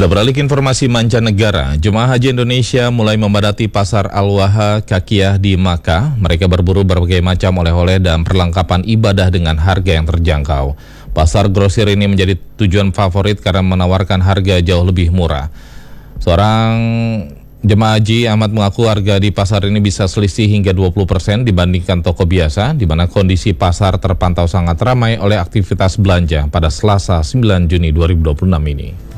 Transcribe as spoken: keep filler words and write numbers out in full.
Kita beralih ke informasi mancanegara. Jemaah haji Indonesia mulai memadati pasar Al-Waha Kakiyah di Makkah. Mereka berburu berbagai macam oleh-oleh dan perlengkapan ibadah dengan harga yang terjangkau. Pasar grosir ini menjadi tujuan favorit karena menawarkan harga jauh lebih murah. Seorang jemaah haji Ahmad mengaku harga di pasar ini bisa selisih hingga dua puluh persen dibandingkan toko biasa, di mana kondisi pasar terpantau sangat ramai oleh aktivitas belanja pada Selasa sembilan Juni dua ribu dua puluh enam ini.